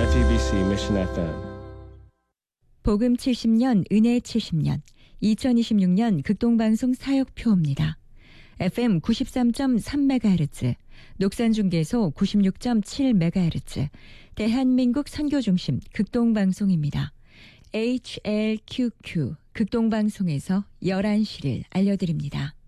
ITBC Mission FM. 복음 70년, 은혜 70년, 2026년 극동방송 사역표입니다. FM 93.3MHz, 녹산중계소 96.7MHz, 대한민국 선교중심 극동방송입니다. HLQQ 극동방송에서 11시를 알려드립니다.